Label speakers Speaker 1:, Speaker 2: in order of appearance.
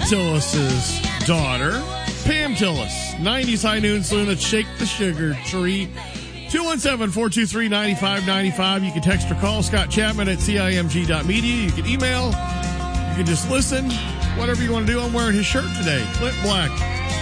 Speaker 1: Tillis's daughter, Pam Tillis. 90s High Noon Saloon at Shake the Sugar Tree. 217-423-9595. You can text or call Scott Chapman at CIMG.media. You can email. You can just listen. Whatever you want to do. I'm wearing his shirt today. Clint Black.